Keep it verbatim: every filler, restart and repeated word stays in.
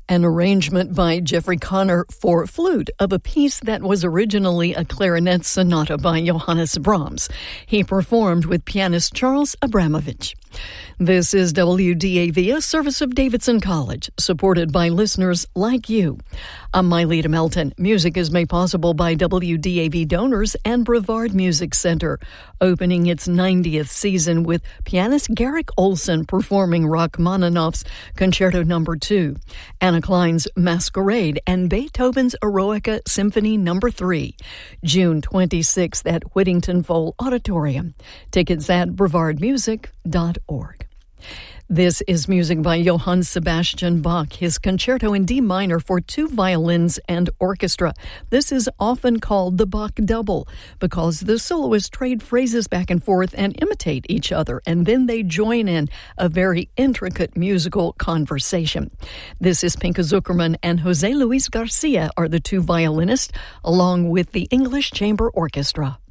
An arrangement by Jeffrey Connor for flute of a piece that was originally a clarinet sonata by Johannes Brahms. He performed with pianist Charles Abramovich. This is W D A V, a service of Davidson College, supported by listeners like you. I'm Myleta Melton. Music is made possible by W D A V donors and Brevard Music Center, opening its ninetieth season with pianist Garrick Olson performing Rachmaninoff's Concerto Number two, Anna Klein's Masquerade, and Beethoven's Eroica Symphony Number three, June twenty-sixth at Whittington Foal Auditorium. Tickets at brevard music dot org. This is music by Johann Sebastian Bach, his concerto in D minor for two violins and orchestra. This is often called the Bach double because the soloists trade phrases back and forth and imitate each other, and then they join in a very intricate musical conversation. This is Pinka Zuckerman, and Jose Luis Garcia are the two violinists, along with the English Chamber Orchestra.